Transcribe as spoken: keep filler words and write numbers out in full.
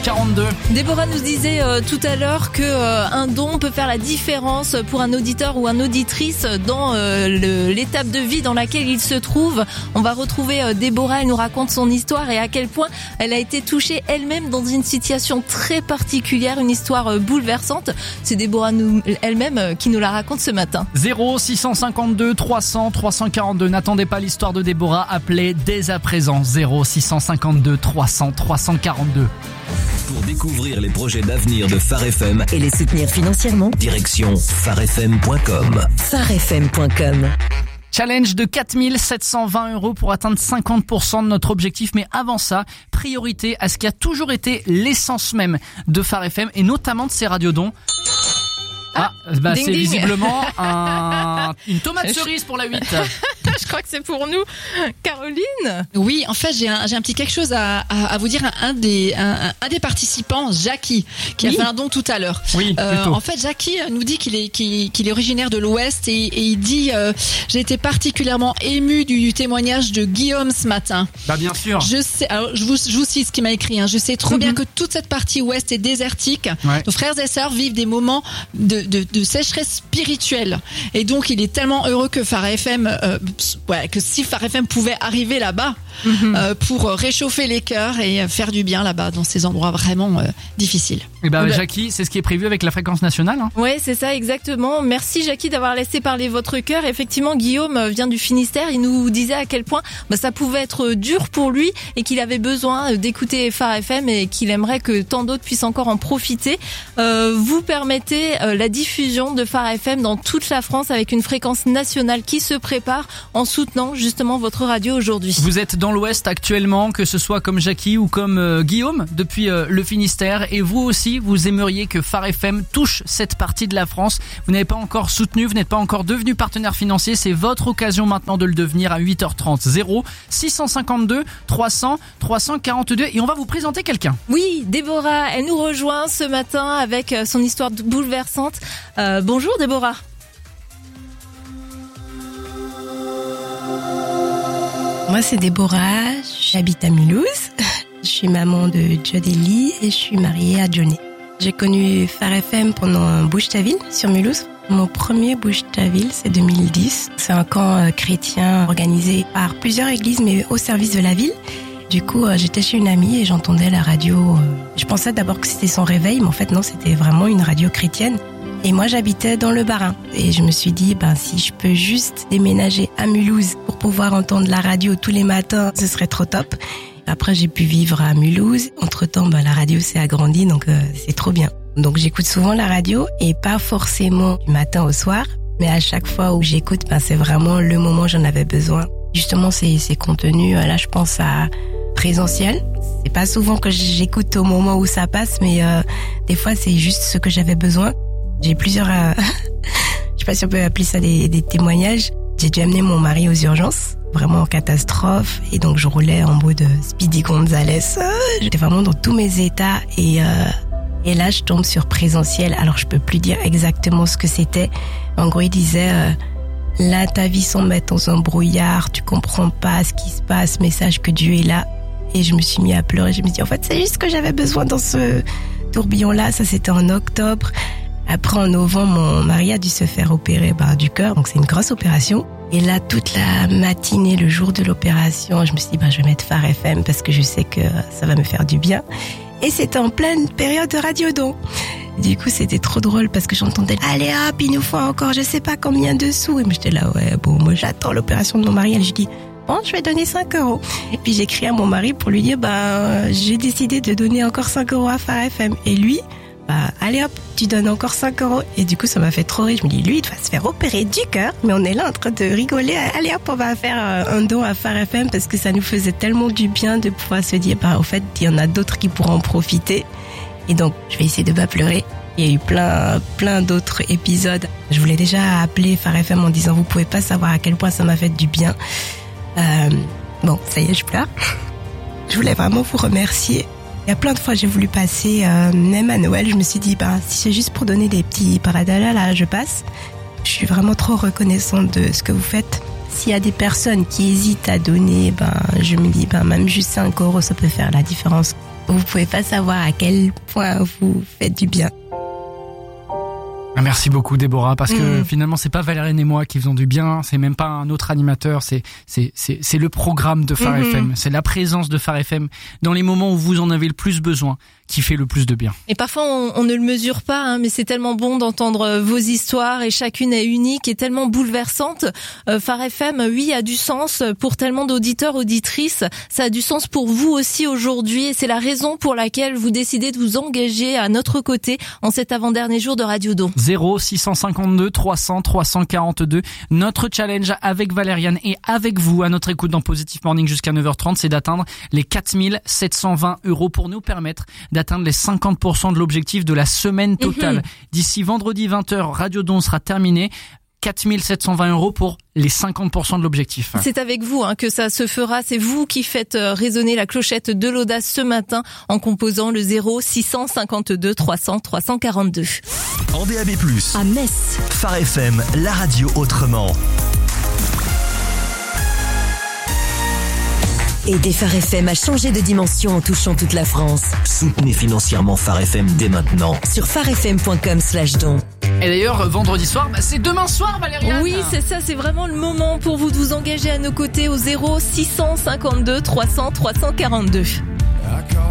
quarante-deux. Déborah nous disait euh, tout à l'heure que euh, un don peut faire la différence pour un auditeur ou une auditrice dans euh, le, l'étape de vie dans laquelle il se trouve. On va retrouver euh, Déborah, elle nous raconte son histoire et à quel point elle a été touchée elle-même dans une situation très particulière, une histoire euh, bouleversante. C'est Déborah nous, elle-même euh, qui nous la raconte ce matin. zéro six cent cinquante-deux trois cents trois cent quarante-deux. N'attendez pas l'histoire de Déborah, appelez dès à présent zéro six cent cinquante-deux trois cents trois cent quarante-deux. Pour découvrir les projets d'avenir de Phare F M et les soutenir financièrement, direction phare f m point com. phare f m point com. Challenge de quatre mille sept cent vingt euros pour atteindre cinquante pour cent de notre objectif. Mais avant ça, priorité à ce qui a toujours été l'essence même de Phare F M et notamment de ses radiodons. Ah, bah ding c'est ding. visiblement un, une tomate cerise pour la huit. Je crois que c'est pour nous. Caroline ? Oui, en fait, j'ai un, j'ai un petit quelque chose à, à, à vous dire. Un, un, des, un, un des participants, Jackie, qui Oui. a fait un don tout à l'heure. Oui, Euh, plutôt. en fait, Jackie nous dit qu'il est, qu'il, qu'il est originaire de l'Ouest et, et il dit euh, j'ai été particulièrement ému du, du témoignage de Guillaume ce matin. Bah bien sûr. Je sais, alors je vous, je vous cite ce qu'il m'a écrit. Hein. Je sais trop Mhm. bien que toute cette partie Ouest est désertique. Ouais. Nos frères et sœurs vivent des moments de, de, de sécheresse spirituelle. Et donc, il est tellement heureux que Phare F M, euh, ouais, que si Phare F M pouvait arriver là-bas Mhm. euh, pour réchauffer les cœurs et faire du bien là-bas dans ces endroits vraiment euh, difficiles. Et bah, Oula. Jackie, c'est ce qui est prévu avec la fréquence nationale. Hein. Ouais, c'est ça, exactement. Merci Jackie d'avoir laissé parler votre cœur. Effectivement, Guillaume vient du Finistère. Il nous disait à quel point bah, ça pouvait être dur pour lui et qu'il avait besoin d'écouter Phare F M et qu'il aimerait que tant d'autres puissent encore en profiter. Euh, vous permettez euh, la diffusion de Phare F M dans toute la France avec une fréquence nationale qui se prépare en soutenant justement votre radio aujourd'hui. Vous êtes dans l'Ouest actuellement, que ce soit comme Jackie ou comme euh, Guillaume depuis euh, le Finistère, et vous aussi vous aimeriez que Phare F M touche cette partie de la France. Vous n'avez pas encore soutenu, vous n'êtes pas encore devenu partenaire financier, c'est votre occasion maintenant de le devenir à huit heures trente. zéro six cent cinquante-deux trois cents trois cent quarante-deux et on va vous présenter quelqu'un. Oui, Déborah, elle nous rejoint ce matin avec son histoire bouleversante. Euh, bonjour Déborah. Moi, c'est Déborah, j'habite à Mulhouse. Je suis maman de Jodeli et je suis mariée à Johnny. J'ai connu Phare F M pendant un Bouche-ta-Ville sur Mulhouse. Mon premier Bouche-ta-Ville, c'est deux mille dix. C'est un camp euh, chrétien organisé par plusieurs églises, mais au service de la ville. Du coup, euh, j'étais chez une amie et j'entendais la radio. Euh, je pensais d'abord que c'était son réveil, mais en fait non, c'était vraiment une radio chrétienne. Et moi, j'habitais dans le Bas-Rhin. Et je me suis dit, ben, si je peux juste déménager à Mulhouse pour pouvoir entendre la radio tous les matins, ce serait trop top. Après, j'ai pu vivre à Mulhouse. Entre-temps, ben, la radio s'est agrandie, donc euh, c'est trop bien. Donc, j'écoute souvent la radio et pas forcément du matin au soir. Mais à chaque fois où j'écoute, ben, c'est vraiment le moment où j'en avais besoin. Justement, ces, ces contenus, là, je pense à Présentiel. C'est pas souvent que j'écoute au moment où ça passe, mais euh, des fois, c'est juste ce que j'avais besoin. J'ai plusieurs, euh, je sais pas si on peut appeler ça des, des témoignages. J'ai dû amener mon mari aux urgences, vraiment en catastrophe, et donc je roulais en mode Speedy Gonzales. J'étais vraiment dans tous mes états et euh, et là je tombe sur Présentiel. Alors je peux plus dire exactement ce que c'était. En gros, il disait euh, là ta vie semble être dans un brouillard, tu comprends pas ce qui se passe, message que Dieu est là. Et je me suis mis à pleurer. Je me suis dit en fait c'est juste ce que j'avais besoin dans ce tourbillon là. Ça c'était en octobre. Après, en novembre, mon mari a dû se faire opérer bah, du cœur, donc c'est une grosse opération. Et là, toute la matinée, le jour de l'opération, je me suis dit, bah, je vais mettre Phare F M parce que je sais que ça va me faire du bien. Et c'était en pleine période de radiodon. Du coup, c'était trop drôle parce que j'entendais, allez hop, il nous faut encore je sais pas combien de sous. Et moi, j'étais là, ouais, bon, moi, j'attends l'opération de mon mari. Et je dis, bon, je vais donner cinq euros. Et puis, j'ai écrit à mon mari pour lui dire, bah, j'ai décidé de donner encore cinq euros à Phare F M. Et lui, bah, allez hop, tu donnes encore cinq euros. Et du coup, ça m'a fait trop rire. Je me dis, lui, il va se faire opérer du cœur. Mais on est là en train de rigoler. Allez hop, on va faire un don à Phare F M parce que ça nous faisait tellement du bien de pouvoir se dire, bah, au fait, il y en a d'autres qui pourront en profiter. Et donc, je vais essayer de pas pleurer. Il y a eu plein, plein d'autres épisodes. Je voulais déjà appeler Phare F M en disant, vous pouvez pas savoir à quel point ça m'a fait du bien. Euh, bon, ça y est, je pleure. Je voulais vraiment vous remercier. Il y a plein de fois j'ai voulu passer, euh, même à Noël, je me suis dit, bah, si c'est juste pour donner des petits paradala, là, je passe. Je suis vraiment trop reconnaissante de ce que vous faites. S'il y a des personnes qui hésitent à donner, ben, je me dis, ben, même juste cinq euros, ça peut faire la différence. vous pouvez pas savoir à quel point vous faites du bien. Merci beaucoup Déborah, parce que Mmh. finalement c'est pas Valériane et moi qui faisons du bien, c'est même pas un autre animateur, c'est c'est c'est c'est le programme de Phare Mmh. F M, c'est la présence de Phare F M dans les moments où vous en avez le plus besoin qui fait le plus de bien. Et parfois on, on ne le mesure pas, hein, mais c'est tellement bon d'entendre vos histoires et chacune est unique et tellement bouleversante. Euh, Phare F M, oui, a du sens pour tellement d'auditeurs, auditrices. Ça a du sens pour vous aussi aujourd'hui et c'est la raison pour laquelle vous décidez de vous engager à notre côté en cet avant-dernier jour de Radio Don. zéro six cent cinquante-deux trois cents trois cent quarante-deux. Notre challenge avec Valériane et avec vous à notre écoute dans Positive Morning jusqu'à neuf heures trente, c'est d'atteindre les quatre mille sept cent vingt euros pour nous permettre d'atteindre les cinquante pour cent de l'objectif de la semaine totale. Mmh. D'ici vendredi vingt heures, Radio Don sera terminé. quatre mille sept cent vingt euros pour les cinquante pour cent de l'objectif. C'est avec vous hein, que ça se fera. C'est vous qui faites résonner la clochette de l'audace ce matin en composant le zéro six cent cinquante-deux trois cents trois cent quarante-deux. En D A B plus, À Metz, Phare F M, la radio autrement. aider Phare F M à changer de dimension en touchant toute la France. Soutenez financièrement Phare F M dès maintenant. Sur pharefm point com slash don. Et d'ailleurs, vendredi soir, bah, c'est demain soir, Valériane. Oui, c'est ça, c'est vraiment le moment pour vous de vous engager à nos côtés au zéro six cent cinquante-deux trois cents trois cent quarante-deux.